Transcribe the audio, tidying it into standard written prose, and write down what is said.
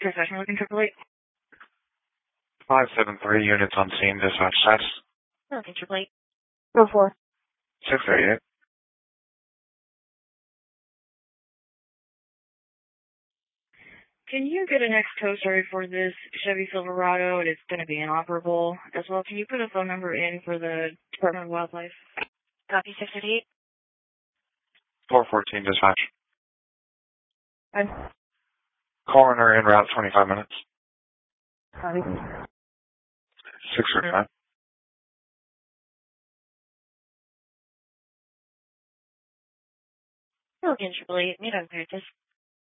Professional looking AAA. 573 units on scene, dispatch status. Looking AAA. 04. 638. Can you get an ex-code story for this Chevy Silverado? It's going to be inoperable. As well, can you put a phone number in for the Department of Wildlife? Copy 638. 414, dispatch. I'm Coroner en route, 25 minutes. Copy. 635. Looking AAA. Meet on Curtis.